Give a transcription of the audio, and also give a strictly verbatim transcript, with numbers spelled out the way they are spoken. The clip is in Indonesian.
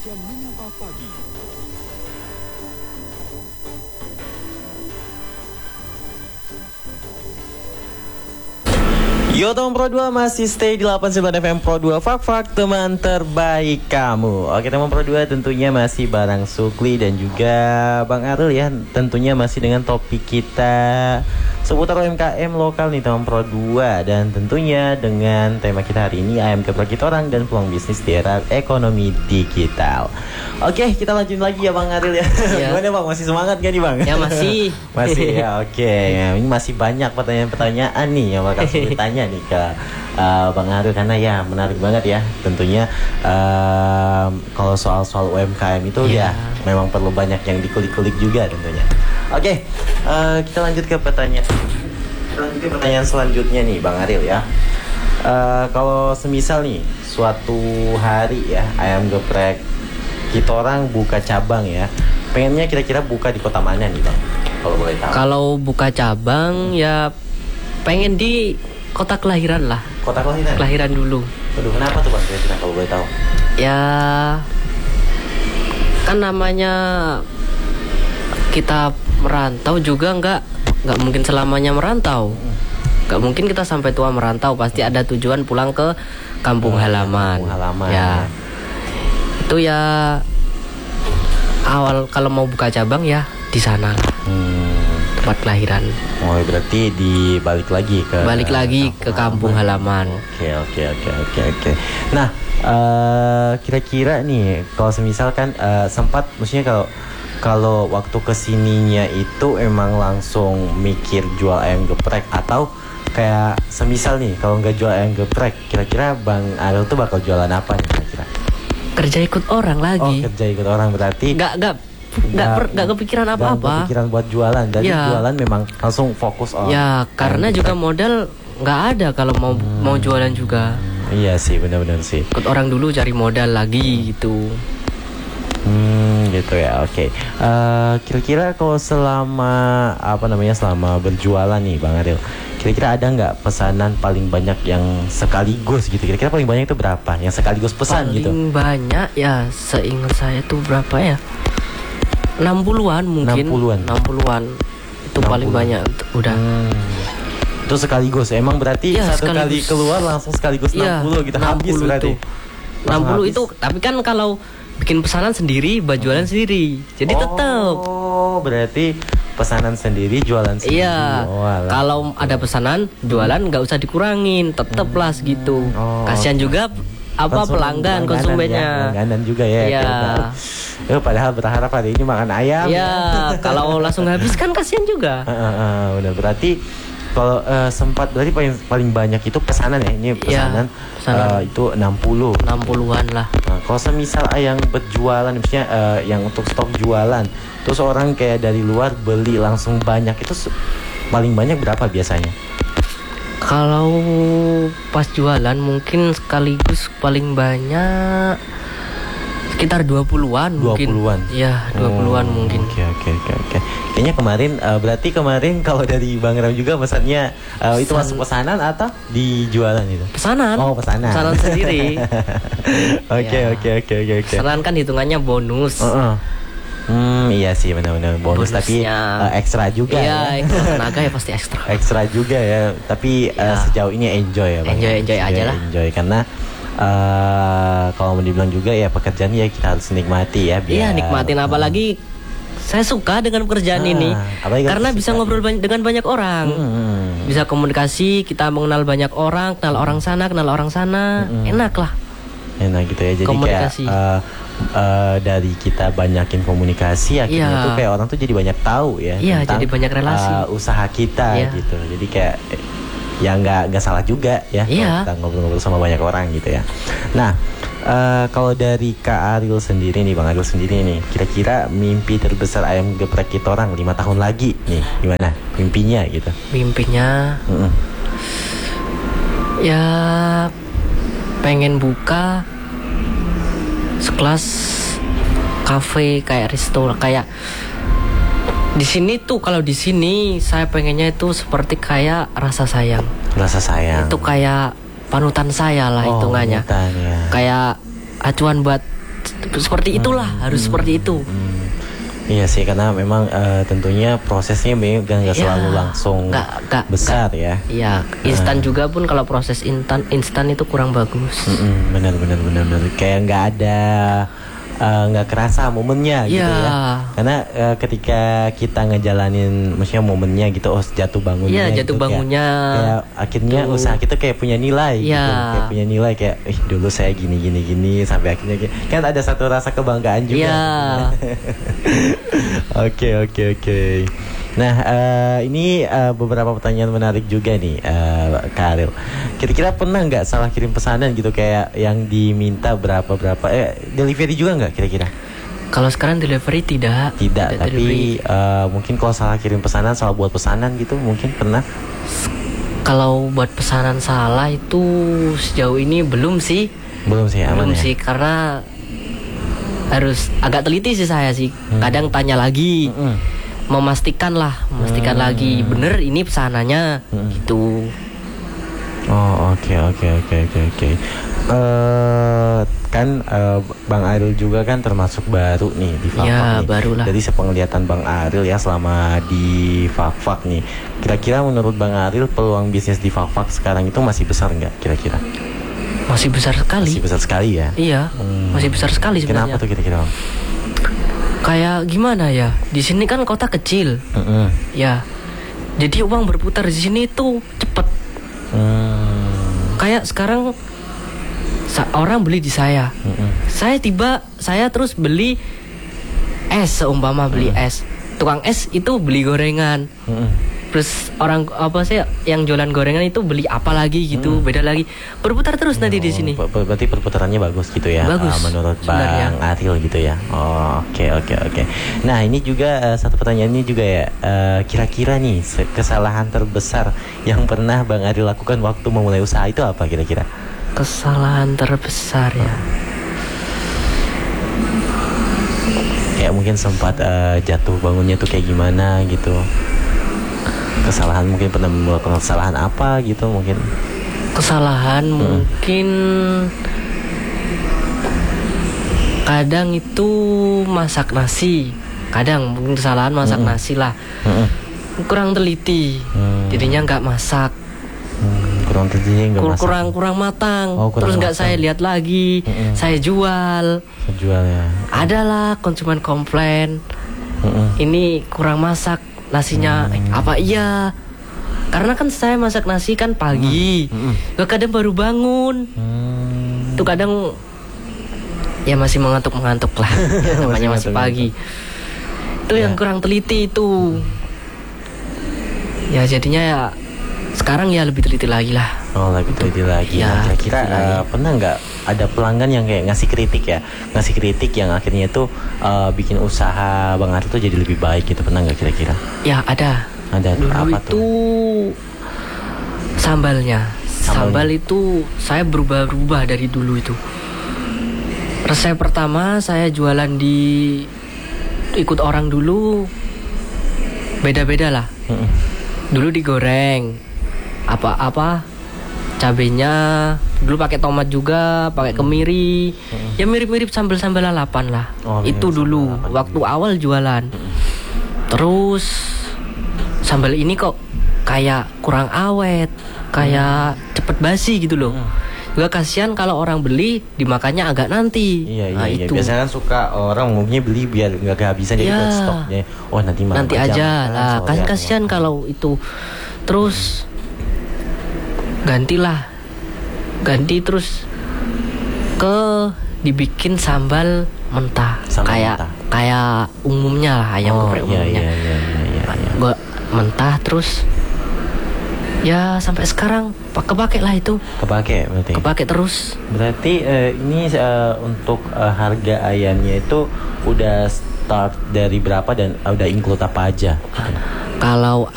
Indonesia Menyapa Pagi. Yo teman Pro dua masih stay di delapan puluh sembilan F M Pro dua. Fak-fak teman terbaik kamu. Oke teman Pro dua, tentunya masih bareng Sukli dan juga Bang Arul ya. Tentunya masih dengan topik kita seputar U M K M lokal nih teman Pro dua. Dan tentunya dengan tema kita hari ini Ayam Geprek Orang dan peluang bisnis di era ekonomi digital. Oke, kita lanjut lagi ya Bang Arul ya. Ya. Gimana Bang, masih semangat gak nih Bang? Ya masih. Masih ya, oke. Ya, ini masih banyak pertanyaan-pertanyaan nih yang bakal saya tanya nih ke uh, Bang Arul, karena ya menarik banget ya. Tentunya uh, kalau soal-soal U M K M itu yeah. ya memang perlu banyak yang dikulik-kulik juga tentunya. Oke, uh, kita lanjut ke pertanyaan. Kita lanjut ke pertanyaan selanjutnya nih Bang Arul ya. Uh, kalau semisal nih suatu hari ya Ayam Geprek kita orang buka cabang ya, pengennya kira-kira buka di kota mana nih Bang? Kalau boleh tahu. Kalau buka cabang ya pengen di kota kelahiran lah. Kota kelahiran? Kelahiran dulu. Aduh, kenapa tuh Bang kira-kira kalau boleh tahu? Ya kan namanya kita merantau juga nggak nggak mungkin selamanya merantau. Nggak mungkin kita sampai tua merantau, pasti ada tujuan pulang ke kampung oh, halaman. Kampung halaman. Ya. Itu ya awal kalau mau buka cabang ya di sana lah. Hmm. Tempat kelahiran. Oh, berarti dibalik lagi ke balik lagi kampung ke kampung halaman. Oke, oke, oke, oke, oke. Nah, uh, kira-kira nih kalau semisal kan uh, sempat maksudnya kalau kalau waktu kesininya itu emang langsung mikir jual ayam geprek, atau kayak semisal nih kalau nggak jual ayam geprek, kira-kira Bang Arul tuh bakal jualan apa nih kira-kira? Kerja ikut orang lagi. Oh, kerja ikut orang berarti nggak nggak nggak per, nggak kepikiran apa-apa. Kepikiran buat jualan. Jadi ya. Jualan memang langsung fokus on. Ya karena juga modal nggak ada kalau mau hmm. mau jualan juga. Iya sih, benar-benar sih. Ikut orang dulu cari modal lagi gitu. Hmm, gitu ya. Oke. Okay. Uh, kira-kira kalau selama apa namanya selama berjualan nih Bang Arul, kira-kira ada nggak pesanan paling banyak yang sekaligus gitu? Kira-kira paling banyak itu berapa? Yang sekaligus pesan paling gitu? Paling banyak ya seingat saya tuh berapa ya? enam puluhan mungkin. enam puluhan. enam puluhan. Itu enam puluh. Paling banyak udah. Hmm. Itu sekaligus. Emang berarti ya, satu sekaligus. Kali keluar langsung sekaligus ya, enam puluh gitu habis berarti. enam puluh itu tapi kan kalau bikin pesanan sendiri, buat jualan hmm. sendiri. Jadi oh, tetap. Oh, berarti pesanan sendiri, jualan sendiri. Iya. Oh, kalau ada pesanan, jualan nggak usah dikurangin, tetap hmm. lah segitu. Oh, Kasihan okay. juga apa Konsum, pelanggan, konsumennya. Ya, langganan juga ya. Iya. Ya, padahal berharap hari ini makan ayam. Iya. Kalau langsung habis kan kasihan juga. Uh, uh, uh, udah berarti kalau uh, sempat berarti paling paling banyak itu pesanan ya. Ini pesanan, ya, pesanan. Uh, itu enam puluh. enam puluhan lah. Nah, kalau semisal yang berjualan misalnya uh, yang untuk stok jualan, terus orang kayak dari luar beli langsung banyak, itu paling banyak berapa biasanya? Kalau pas jualan mungkin sekaligus paling banyak sekitar dua puluhan mungkin. dua puluhan. Ya, dua puluhan oh, mungkin. Oke, oke, oke, oke. Kayaknya kemarin uh, berarti kemarin kalau dari Bang Ram juga pesannya uh, itu masuk pesanan atau di jualan itu? Pesanan. Oh, pesanan. Pesanan sendiri. Oke, oke, oke, oke, oke. Pesanan kan hitungannya bonus. Uh-uh. Hmm, iya sih benar-benar bonus. Bonusnya, tapi uh, ekstra juga. Iya, ya. Ekstra tenaga ya pasti ekstra. Ekstra juga ya. Tapi ya. Uh, sejauh ini enjoy ya Bang. Enjoy, enjoy aja lah. Enjoy karena Uh, kalau mau dibilang juga ya pekerjaan ya kita harus nikmati ya. Iya, nikmatin apalagi saya suka dengan pekerjaan ah, ini karena bisa ngobrol banyak, dengan banyak orang, hmm. bisa komunikasi, kita mengenal banyak orang, kenal orang sana, kenal orang sana, hmm. enak lah. Enak gitu ya, jadi komunikasi. Kayak uh, uh, dari kita banyakin komunikasi akhirnya ya. Tuh kayak orang tuh jadi banyak tahu ya. Iya, jadi banyak relasi. Uh, usaha kita ya. Gitu, jadi kayak ya nggak nggak salah juga ya iya. Kita ngobrol-ngobrol sama banyak orang gitu ya. Nah uh, kalau dari Kak Arul sendiri nih Bang Arul sendiri nih, kira-kira mimpi terbesar Ayam Geprek kita orang lima tahun lagi nih gimana mimpinya gitu? Mimpinya mm-mm. ya pengen buka sekelas kafe kayak resto kayak di sini tuh. Kalau di sini saya pengennya itu seperti kayak rasa sayang. Rasa sayang. Itu kayak panutan saya lah oh, hitungannya. Panutan, ya. Kayak acuan buat seperti itulah, hmm, harus hmm, seperti itu. Hmm. Iya sih, karena memang uh, tentunya prosesnya memang nggak Ya, selalu langsung gak, gak, besar gak, ya. Iya, instan uh. juga pun kalau proses instan instan itu kurang bagus. Mm-mm, benar benar benar benar. Kayak nggak ada nggak uh, kerasa momennya gitu ya. ya. Karena uh, ketika kita ngejalanin, maksudnya momennya gitu, oh jatuh bangunnya. Iya, jatuh gitu, bangunnya. Kayak, kayak akhirnya tuh. Usaha kita kayak punya nilai ya. gitu, kayak punya nilai kayak, ih dulu saya gini gini gini sampai akhirnya kan ada satu rasa kebanggaan juga. Ya. Oke oke oke. Nah uh, ini uh, beberapa pertanyaan menarik juga nih, uh, Kak Ariel. Kira-kira pernah nggak salah kirim pesanan gitu, kayak yang diminta berapa berapa? Eh delivery juga nggak kira-kira? Kalau sekarang delivery tidak. Tidak, tidak tapi uh, mungkin kalau salah kirim pesanan, salah buat pesanan gitu, mungkin pernah. Kalau buat pesanan salah itu sejauh ini belum sih. Belum sih, aman belum ya? sih, karena harus agak teliti sih saya sih. Hmm. Kadang tanya lagi. Hmm. Memastikan lah, memastikan hmm. lagi bener ini pesanannya hmm. gitu. Oh oke oke oke oke oke. Kan uh, Bang Ariel juga kan termasuk baru nih di Fakfak ya, nih. Barulah. Jadi sepenglihatan Bang Ariel ya selama di Fakfak nih. Kira-kira menurut Bang Ariel peluang bisnis di Fakfak sekarang itu masih besar nggak kira-kira? Masih besar sekali. Masih besar sekali ya. Iya, hmm. masih besar sekali sebenarnya. Kenapa tuh kira-kira Bang? Kayak gimana ya? Di sini kan kota kecil, mm-hmm. ya. Jadi uang berputar di sini itu cepet. Mm. Kayak sekarang sa- orang beli di saya, mm-hmm. saya tiba, saya terus beli es, seumpama beli mm. es. Tukang es itu beli gorengan. Mm-hmm. Terus orang apa sih yang jualan gorengan itu beli apa lagi gitu, hmm. beda lagi, berputar terus nanti oh, di sini. Ber- berarti perputarannya bagus gitu ya, bagus, uh, menurut Bang Ariel gitu ya. Oh oke okay, oke okay, oke. Okay. Nah ini juga uh, satu pertanyaan ini juga ya, uh, kira-kira nih kesalahan terbesar yang pernah Bang Ariel lakukan waktu memulai usaha itu apa kira-kira? Kesalahan terbesar ya. Kayak mungkin sempat uh, jatuh bangunnya tuh kayak gimana gitu. Kesalahan mungkin pernah melakukan kesalahan apa gitu mungkin. Kesalahan hmm. mungkin kadang itu masak nasi. Kadang mungkin kesalahan masak hmm. nasi lah. Hmm. Kurang teliti. Hmm. Jadinya nggak masak. Hmm. Kurang teliti nggak masak. Kurang kurang matang. Oh, kurang Terus nggak saya lihat lagi. Hmm. Saya jual. Jual ya. Adalah konsumen komplain. Hmm. Ini kurang masak. Nasinya hmm. eh, apa iya? Karena kan saya masak nasi kan pagi, hmm. Hmm. kadang baru bangun, hmm. tuh kadang ya masih mengantuk mengantuk lah, ya, namanya masih pagi. Itu ya. Yang kurang teliti itu. Ya jadinya ya sekarang ya lebih teliti lagi lah. Oh lebih teliti lagi. Ya, nah, kira-kira uh, pernah nggak ada pelanggan yang kayak ngasih kritik ya, ngasih kritik yang akhirnya itu uh, bikin usaha Bang Ariel tuh jadi lebih baik gitu, pernah nggak kira-kira? Ya ada. Ada. Dulu apa itu tuh? Sambalnya. Sambalnya. Sambal itu saya berubah-ubah dari dulu itu. Resep pertama saya jualan di ikut orang dulu, beda-beda lah. Mm-mm. Dulu digoreng, apa-apa, cabenya dulu pakai tomat juga, pakai kemiri, mm-hmm. ya mirip-mirip sambal-sambal lalapan lah. Oh, itu dulu lalapan. Waktu awal jualan. Mm-hmm. Terus sambal ini kok kayak kurang awet, kayak mm. cepet basi gitu loh. Mm. Juga kasihan kalau orang beli dimakannya agak nanti. Iya iya, nah, iya. itu. Biasanya kan suka orang mungkin beli biar nggak kehabisan jadi buat stoknya. Oh nanti malam nanti aja, aja lah. Kan kasihan kalau itu. Terus gantilah, ganti terus ke dibikin sambal mentah, sambal kayak mentah. Kayak umumnya lah ayam oh, geprek iya, umumnya. Iya, iya, iya, iya, iya. Gua mentah terus ya sampai sekarang kepake lah itu. Kepake berarti. Kepake terus. Berarti uh, ini uh, untuk uh, harga ayamnya itu udah start dari berapa dan uh, udah include apa aja? Kalau